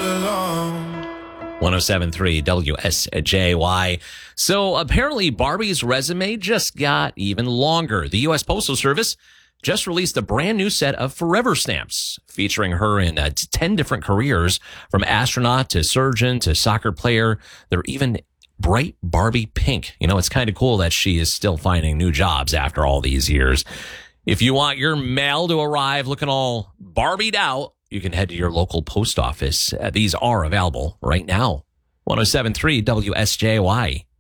alone. 107.3 WSJY. So apparently Barbie's resume just got even longer. The U.S. Postal Service just released a brand new set of Forever stamps featuring her in 10 different careers, from astronaut to surgeon to soccer player. They're even bright Barbie pink. You know, it's kind of cool that she is still finding new jobs after all these years. If you want your mail to arrive looking all Barbied out, you can head to your local post office. These are available right now. 107.3 WSJY.